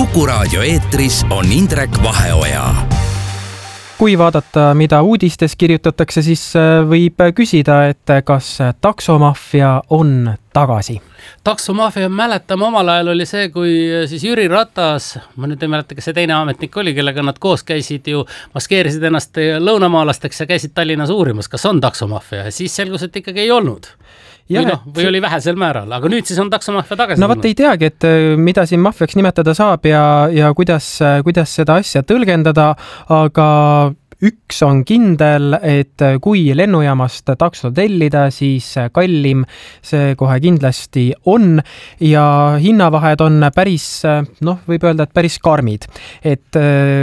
Kuku Raadio eetris on Indrek Vaheoja. Kui vaadata, mida uudistes kirjutatakse, siis võib küsida, et kas taksomafia on tagasi. Taksomafia mäletame omal ajal oli see, kui siis Jüri Ratas, ma nüüd ei mäleta, kas see teine ametnik oli, kellega nad koos käisid ju, maskeerisid ennast lõunamaalasteks ja käisid Tallinnas uurimas, kas on taksomafia, ja siis selgus, et ikkagi ei olnud. Või oli vähesel määral, aga nüüd siis on taksomafia tagasi. No vot ei teagi, et mida siin mafiaks nimetada saab ja kuidas seda asja tõlgendada, aga üks on kindel, et kui lennujaamast takso tellida, siis kallim see kohe kindlasti on ja hinnavahed on päris, võib öelda, et päris karmid. Et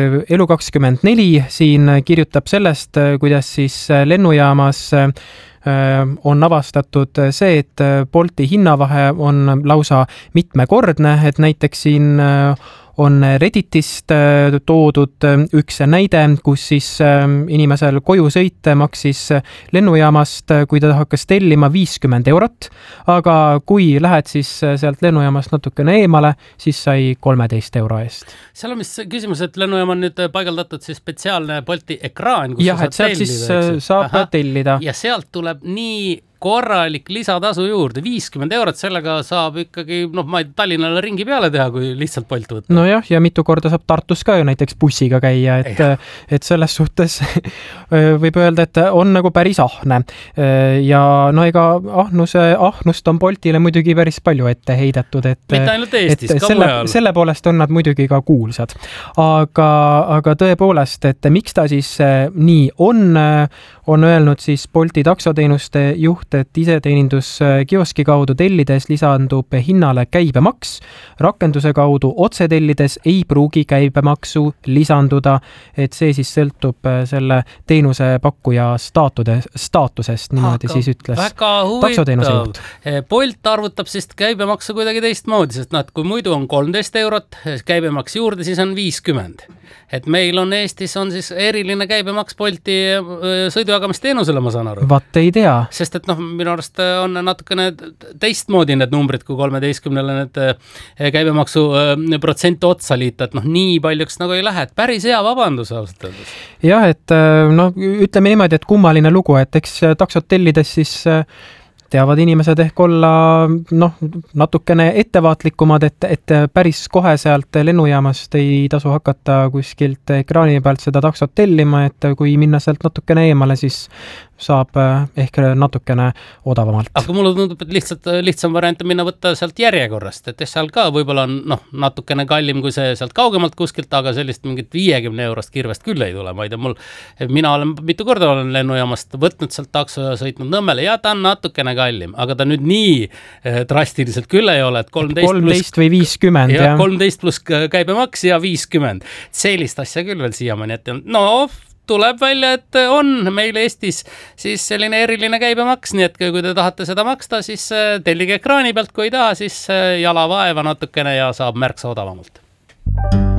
Elu24 siin kirjutab sellest, kuidas siis lennujaamas on avastatud see, et Bolti hinnavahe on lausa mitmekordne, et näiteks siin on Redditist toodud üks näide, kus siis inimesel koju sõite maksis lennujaamast, kui ta hakkas tellima 50 €, aga kui lähed siis sealt lennujaamast natukene eemale, siis sai 13 € eest. Seal on vist küsimus, et lennujaam on nüüd paigaldatud siis spetsiaalne Bolti ekraan, kus jah, et sealt siis saab tellida. Ja sealt tuleb nii korralik lisatasu juurde, 50 €, sellega saab ikkagi, ma ei Tallinnale ringi peale teha, kui lihtsalt Bolt võtta. No jah, ja mitu korda saab Tartus ka ju näiteks bussiga käia, et selles suhtes võib öelda, et on nagu päris ahne. Ja ega ahnust on Boltile muidugi päris palju ette heidetud, et mitte ainult Eestis, ka mujal. Selle poolest on nad muidugi ka kuulsad. Aga tõepoolest, et miks ta siis nii on öelnud siis Bolti taksoteenuste juht, et iseteeninduskioski kaudu tellides lisandub hinnale käibemaks. Rakenduse kaudu otse tellides ei pruugi käibemaksu lisanduda, et see siis sõltub selle teenuse pakkuja staatusest, niimoodi siis ütles taksoteenuse juht. Bolt arvutab siis käibemaksu kuidagi teistmoodi, sest kui muidu on 13 €, käibemaks juurde, siis on 50. Et meil on Eestis on siis eriline käibemaks Bolti sõidujagamisteenusele, ma saan aru. Vaat ei tea. Sest et minu arust on natukene teistmoodi need numbrid, kui 13-le need käibemaksu protsent otsa liita, et nii paljuks nagu ei lähe, et päris hea vabandus ausalt öeldes. Jah, et ütleme niimoodi, et kummaline lugu, et eks taksot tellides siis teavad inimesed ehk olla natukene ettevaatlikumad, et päris kohe sealt lennujaamast ei tasu hakata kuskilt ekraani pealt seda taksot tellima, et kui minna sealt natukene eemale, siis saab ehk natukene odavamalt. Aga mulle tundub, et lihtsam variant on minna võtta sealt järjekorrast, et seal ka võib-olla on natukene kallim kui see sealt kaugemalt kuskilt, aga sellist mingit 50 € kirvest küll ei tule. Ma ei tea, mina olen mitu korda võtnud sealt takso ja sõitnud Nõmmele ja ta on natukene kallim, aga ta nüüd nii drastiliselt küll ei ole, et 13 või 50. Ja 13 pluss käibemaks ja 50. Sellist asja küll veel siiamaani, et tuleb välja, et on meil Eestis siis selline eriline käibemaks, nii et kui te tahate seda maksta, siis tellige ekraani pealt, kui ei taha, siis jalavaeva natukene ja saab märksa odavamalt.